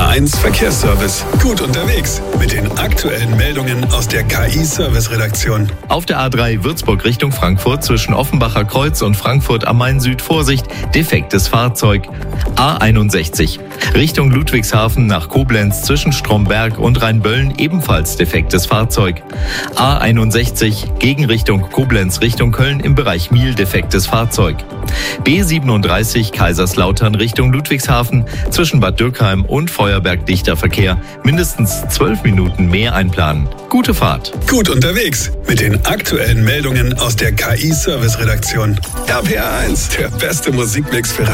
RPR1 Verkehrsservice. Gut unterwegs mit den aktuellen Meldungen aus der KI-Service-Redaktion. Auf der A3 Würzburg Richtung Frankfurt zwischen Offenbacher Kreuz und Frankfurt am Main Süd Vorsicht, defektes Fahrzeug. A61 Richtung Ludwigshafen nach Koblenz zwischen Stromberg und Rheinböllen ebenfalls defektes Fahrzeug. A61 Gegenrichtung Koblenz Richtung Köln im Bereich Miel defektes Fahrzeug. B37 Kaiserslautern Richtung Ludwigshafen zwischen Bad Dürkheim und Feuerberg dichter Verkehr. Mindestens 12 Minuten mehr einplanen. Gute Fahrt. Gut unterwegs mit den aktuellen Meldungen aus der KI-Service-Redaktion. RPR1, der beste Musikmix für